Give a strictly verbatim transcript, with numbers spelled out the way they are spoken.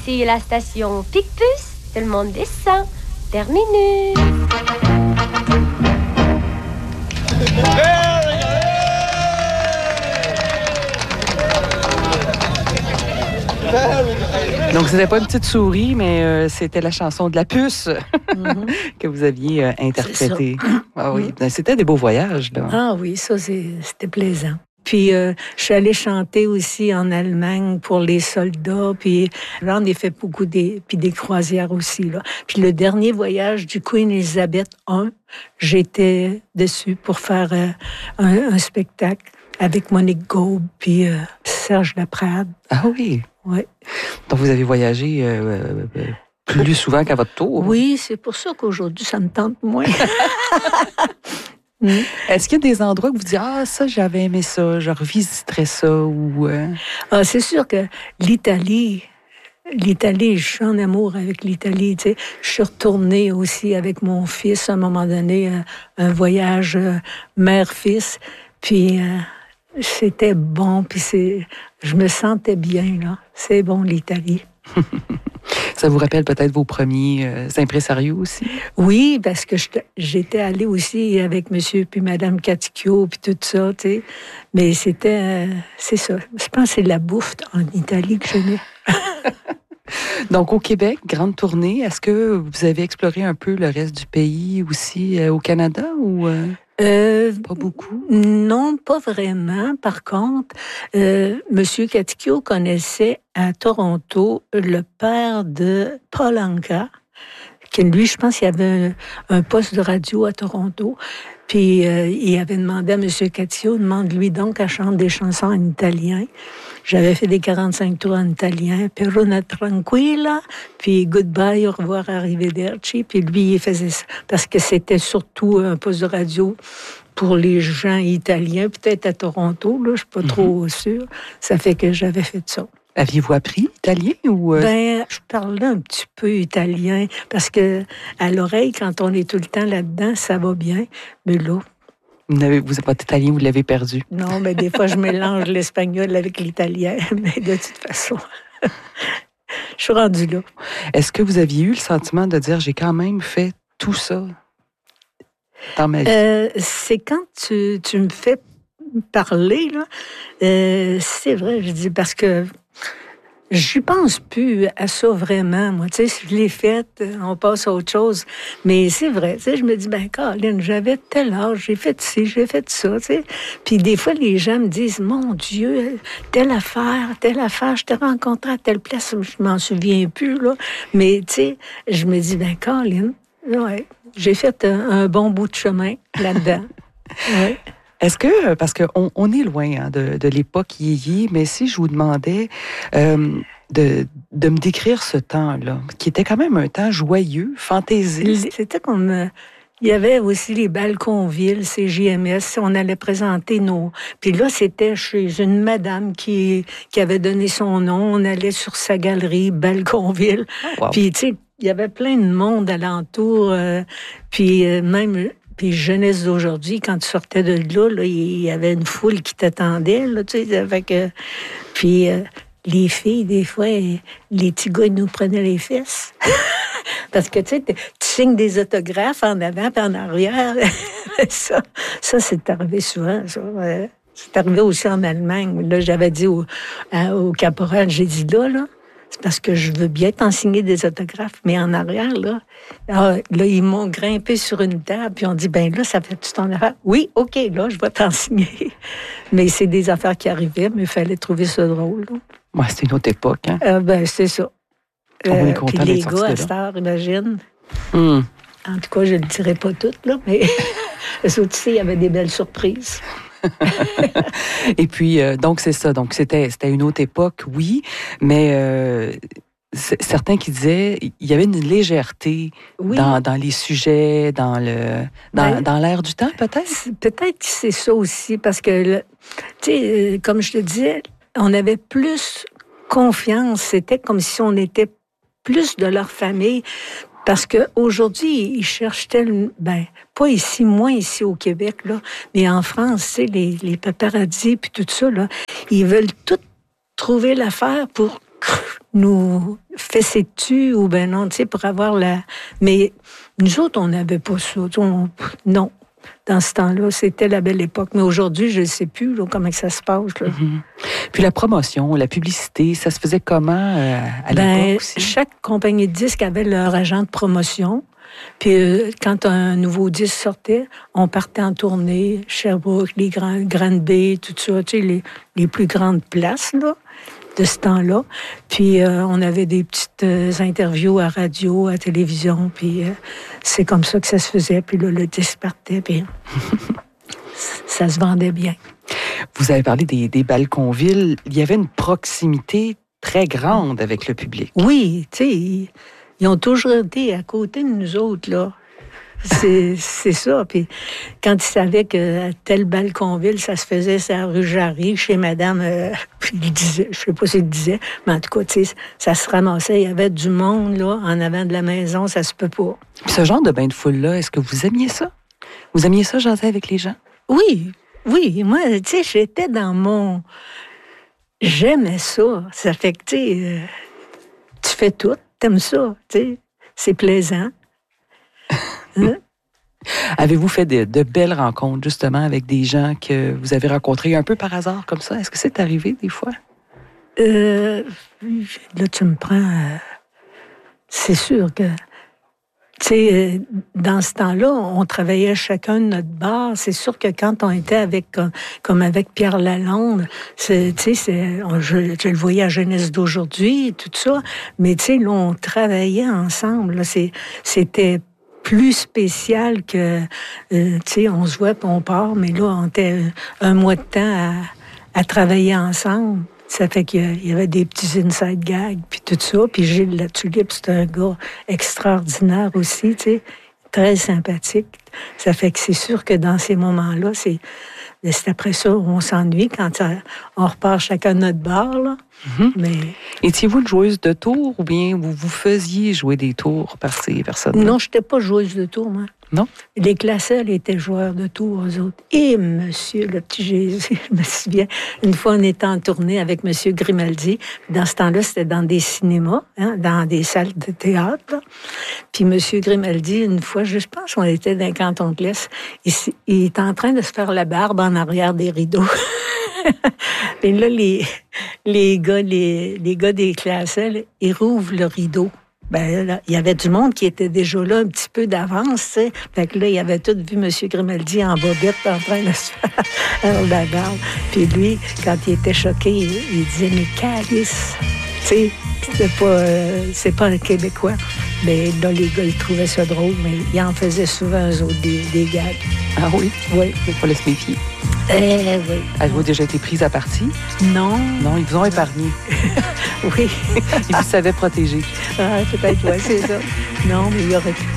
ici la station Picpus. Tout le monde descend. Terminé. Donc, c'était pas une petite souris, mais euh, c'était la chanson de la puce mm-hmm. que vous aviez euh, interprétée. Ah oui, mm. C'était des beaux voyages, là. Ah oui, ça, c'est, c'était plaisant. Puis, euh, je suis allée chanter aussi en Allemagne pour les soldats. Puis, là, on a fait beaucoup des, puis des croisières aussi, là. Puis, le dernier voyage du Queen Elizabeth I, j'étais dessus pour faire euh, un, un spectacle avec Monique Gaube puis euh, Serge Laprade. Ah oui? Oui. Donc, vous avez voyagé euh, euh, plus souvent qu'à votre tour? Oui, c'est pour ça qu'aujourd'hui, ça me tente moins. Mm. Est-ce qu'il y a des endroits où vous dites « Ah, ça, j'avais aimé ça, je revisiterais ça » ou... Euh... Ah, c'est sûr que l'Italie, l'Italie, je suis en amour avec l'Italie, tu sais. Je suis retournée aussi avec mon fils à un moment donné, un, un voyage euh, mère-fils, puis euh, c'était bon, puis c'est, je me sentais bien, là. C'est bon, l'Italie. Ça vous rappelle peut-être vos premiers euh, impresarios aussi? Oui, parce que j'étais allée aussi avec monsieur puis madame Caticchio puis tout ça, tu sais. Mais c'était, euh, c'est ça. Je pense que c'est la bouffe en Italie que j'aimais. Donc, au Québec, grande tournée. Est-ce que vous avez exploré un peu le reste du pays aussi euh, au Canada ou... Euh... Euh, pas beaucoup? Non, pas vraiment. Par contre, euh, Monsieur Caticchio connaissait à Toronto le père de Paul Anka, qui lui, je pense, il avait un, un poste de radio à Toronto. Puis euh, il avait demandé à Monsieur Caticchio, demande-lui donc à chanter des chansons en italien. J'avais fait des quarante-cinq tours en italien, Perona Tranquilla, puis Goodbye, au revoir, arrivederci. Puis lui, il faisait ça parce que c'était surtout un poste de radio pour les gens italiens, peut-être à Toronto, là, je suis pas mm-hmm. trop sûre. Ça fait que j'avais fait ça. Aviez-vous appris italien ou... Euh... Ben, je parlais un petit peu italien parce que à l'oreille, quand on est tout le temps là-dedans, ça va bien. Mais là... Vous n'avez vous pas d'italien, vous l'avez perdu. Non, mais des fois, je mélange l'espagnol avec l'italien. Mais de toute façon, je suis rendue là. Est-ce que vous aviez eu le sentiment de dire, j'ai quand même fait tout ça dans ma vie? Euh, c'est quand tu, tu me fais parler, là, euh, c'est vrai, je dis, parce que je pense plus à ça vraiment, moi. Tu sais, je l'ai fait, on passe à autre chose. Mais c'est vrai, tu sais, je me dis, ben, Caroline, j'avais tel âge, j'ai fait ci, j'ai fait ça, tu sais. Puis des fois, les gens me disent, mon Dieu, telle affaire, telle affaire, je t'ai rencontré à telle place, je m'en souviens plus, là. Mais, tu sais, je me dis, ben, Caroline, ouais, j'ai fait un, un bon bout de chemin là-dedans. Ouais. Est-ce que, parce qu'on on est loin hein, de, de l'époque yéyé, mais si je vous demandais euh, de, de me décrire ce temps-là, qui était quand même un temps joyeux, fantaisiste. C'était comme... Euh, il y avait aussi les Balconville, C J M S, on allait présenter nos... Puis là, c'était chez une madame qui, qui avait donné son nom, on allait sur sa galerie, Balconville. Oh, wow. Puis, tu sais, il y avait plein de monde alentour, euh, puis euh, même... Puis jeunesse d'aujourd'hui, quand tu sortais de là, là, il y avait une foule qui t'attendait, là, tu sais, avec, euh, puis euh, les filles, des fois, les petits gars, ils nous prenaient les fesses. Parce que, tu sais, tu signes des autographes en avant et en arrière. ça, ça, c'est arrivé souvent, ça. Ouais. C'est arrivé aussi en Allemagne. Là, j'avais dit au, à, au caporal, j'ai dit là, là, c'est parce que je veux bien t'en signer des autographes, mais en arrière, là, là, là ils m'ont grimpé sur une table, puis on dit, ben là, ça fait-tu ton affaire? Oui, OK, là, je vais t'en signer. Mais c'est des affaires qui arrivaient, mais il fallait trouver ça drôle. Ouais, c'était une autre époque, hein? Euh, ben, c'est ça. On euh, est content puis les d'être gars, à cette heure, imagine. Mm. En tout cas, je ne le dirai pas tout, là, mais eux autres, il y avait des belles surprises. Et puis, euh, donc, c'est ça. Donc, c'était, c'était une autre époque, oui, mais euh, certains qui disaient il y avait une légèreté oui. dans, dans les sujets, dans, le, dans, ben, dans l'air du temps, peut-être? Peut-être que c'est ça aussi, parce que, tu sais, comme je te disais, on avait plus confiance. C'était comme si on était plus de leur famille. Parce qu'aujourd'hui, ils cherchent tellement... Ben, pas ici, moins ici au Québec, là, mais en France, tu sais, les, les paparazzi puis tout ça, là, ils veulent tout trouver l'affaire pour nous fessait dessus ou ben non, tu sais, pour avoir la... Mais nous autres, on n'avait pas ça. On... Non. Dans ce temps-là, c'était la belle époque. Mais aujourd'hui, je ne sais plus là, comment que ça se passe. Là. Mm-hmm. Puis la promotion, la publicité, ça se faisait comment euh, à ben, l'époque aussi? Chaque compagnie de disques avait leur agent de promotion. Puis euh, quand un nouveau disque sortait, on partait en tournée, Sherbrooke, les grands, Granby, tout ça, tu sais, les, les plus grandes places là, de ce temps-là. Puis euh, on avait des petites euh, interviews à radio, à télévision, puis euh, c'est comme ça que ça se faisait. Puis là, le disque partait, puis ça se vendait bien. Vous avez parlé des, des Balconville. Il y avait une proximité très grande avec le public. Oui, tu sais, ils, ils ont toujours été à côté de nous autres, là. C'est, c'est ça. Puis quand ils savaient que tel Balconville, ça se faisait sur la rue Jarry, chez madame, euh, puis il disait, je sais pas s'il disait, mais en tout cas, tu sais, ça se ramassait. Il y avait du monde, là, en avant de la maison, ça se peut pas. Ce genre de bain de foule-là, est-ce que vous aimiez ça? Vous aimiez ça, jaser avec les gens? Oui, oui. Moi, tu sais, j'étais dans mon... J'aimais ça. Ça fait que, tu sais, euh, tu fais tout, t'aimes ça, tu sais. C'est plaisant. Hein? Avez-vous fait de, de belles rencontres, justement, avec des gens que vous avez rencontrés un peu par hasard, comme ça? Est-ce que c'est arrivé, des fois? Euh, là, tu me prends... Euh, c'est sûr que... Tu sais, dans ce temps-là, on travaillait chacun de notre bar. C'est sûr que quand on était avec, comme avec Pierre Lalonde, c'est, tu sais, c'est, je, je le voyais à Jeunesse d'aujourd'hui, tout ça. Mais tu sais, là, on travaillait ensemble. Là, c'est, c'était plus spécial que, euh, tu sais, on se voit puis on part. Mais là, on était un mois de temps à, à travailler ensemble. Ça fait qu'il y avait des petits inside gags, puis tout ça. Puis Gilles Latulippe, c'est un gars extraordinaire aussi, tu sais, très sympathique. Ça fait que c'est sûr que dans ces moments-là, c'est, c'est après ça où on s'ennuie quand ça, on repart chacun de notre bar, là. Mm-hmm. Mais... Étiez-vous une joueuse de tours ou bien vous vous faisiez jouer des tours par ces personnes-là? Non, je n'étais pas joueuse de tours, moi. Non? Les Classels étaient joueurs de tours, eux autres. Et monsieur, le petit Jésus, je me souviens, une fois, on était en tournée avec monsieur Grimaldi. Dans ce temps-là, c'était dans des cinémas, hein, dans des salles de théâtre. Là. Puis monsieur Grimaldi, une fois, je pense qu'on était dans le canton de l'Est, il, il était en train de se faire la barbe en arrière des rideaux. Et là, les, les, gars, les, les gars des Classels, ils rouvrent le rideau. Ben là, il y avait du monde qui était déjà là un petit peu d'avance, tu sais. Fait que là, il avait tout vu M. Grimaldi en bobette en train de se faire la barbe. Puis lui, quand il était choqué, il, il disait « Mais calice! » Tu sais, c'est pas, euh, c'est pas un Québécois. Mais là, les gars, ils trouvaient ça drôle, mais ils en faisaient souvent, eux autres, des, des gags. Ah oui? Oui. Il faut se méfier. Eh oui. Avez-vous déjà été prise à partie? Non. Non, ils vous ont épargné. Oui. Ils vous savaient protéger. Ah, peut-être, oui, c'est ça. Non, mais il aurait pu.